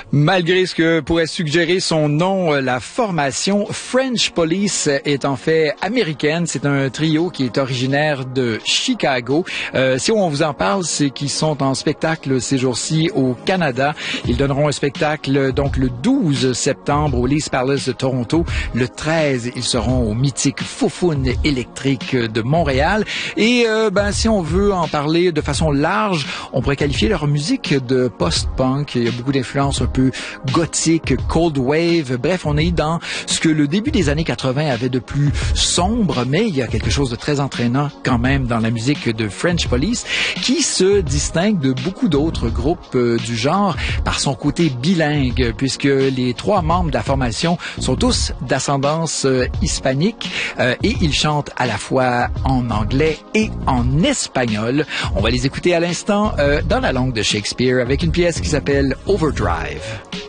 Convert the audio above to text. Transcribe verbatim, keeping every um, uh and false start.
Malgré ce que pourrait suggérer son nom, la formation French Police est en fait américaine. C'est un trio qui est originaire de Chicago. Euh, si on vous en parle, c'est qu'ils sont en spectacle ces jours-ci au Canada. Ils donneront un spectacle donc le douze septembre au Lee's Palace de Toronto. Le treize, ils seront au mythique Foufoune électrique de Montréal. Et euh, ben si on veut en parler de façon large, on pourrait qualifier leur musique de post-punk. Il y a beaucoup d'influences un peu gothique, cold wave. Bref, on est dans ce que le début des années quatre-vingts avait de plus sombre, mais il y a quelque chose de très entraînant quand même dans la musique de French Police qui se distingue de beaucoup d'autres groupes euh, du genre par son côté bilingue, puisque les trois membres de la formation sont tous d'ascendance euh, hispanique euh, et ils chantent à la fois en anglais et en espagnol. On va les écouter à l'instant euh, dans la langue de Shakespeare avec une pièce qui s'appelle Overdrive.